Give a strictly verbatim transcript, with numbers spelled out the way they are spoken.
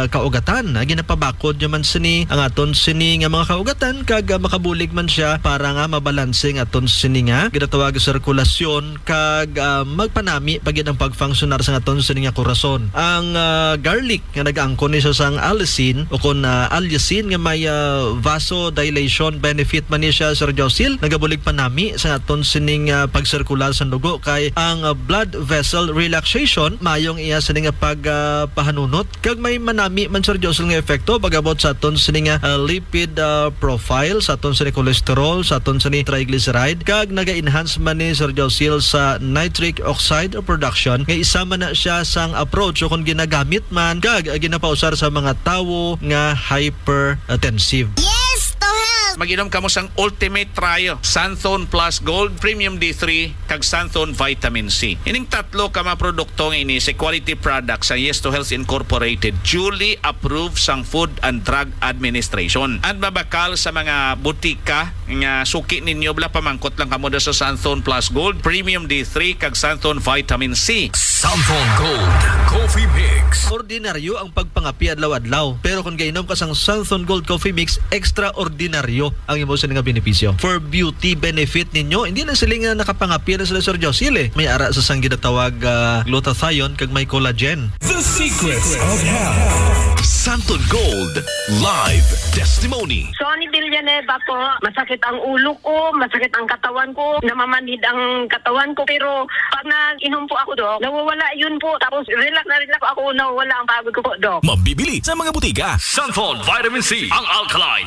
uh, kaugatan. Uh, ginapabakod nyo man sini ang aton sini nga mga kaugatan kag uh, makabulig man siya para nga mabalansing aton sini nga ginatawag sirkulasyon kag uh, magpanami pagid ang pagfunksionar sa aton sini nga korason. Ang uh, garlic nga nag-angkon ni siya sang allicin o kun uh, allicin nga may uh, vasodilation benefit man ni siya Sir Josil nagabulig panami sa aton sining uh, pagsirkular sa dugo kay ang uh, blood vessel relaxation mayong iya sining nga pagpahanunot uh, kag may manami man Sir Josil nga epekto pagabot sa aton sining nga uh, lipid uh, profile sa aton sining cholesterol sa aton sining triglyceride kag naga-enhance man ni Sir Josil sa nitric oxide production nga isa man na siya sang approach o kung ginagamit man kag uh, ginapausar sa mga tawo nga hypertensive. Yes, to help! Mag-inom ka mo sang Ultimate Trio, Santhone Plus Gold, Premium D three, kag Santhone Vitamin C. Ining tatlo ka mga produkto nga ini sa quality product sa Yes to Health Incorporated, duly approved sang Food and Drug Administration. At mabakal sa mga butika nga suki ninyo, bala pamangkot lang kamo sa Santhone Plus Gold, Premium D three, kag Santhone Vitamin C. Santhone Gold Coffee Mix. Ordinaryo ang pagpangapi adlaw-adlaw. Pero kung gainom ka sang Santhone Gold Coffee Mix, extraordinaryo ang imo sa nga benepisyo. For beauty benefit ninyo, hindi na sila nga nakapangapi na sila Sir Josil eh. May ara sa sang ginatawag uh, glutathione kag may collagen. The Secrets of Health. Santhone Gold Live Testimony. Sonny Villanueva po, masakit ang ulo ko, masakit ang katawan ko, namamanhid ang katawan ko. Pero pag nag-inom po ako, Dok, nawawala yun po. Tapos relax na relax ako, nawawala ang pagod ko po, Dok. Mabibili sa mga butika. Santhone Vitamin C, ang alkaline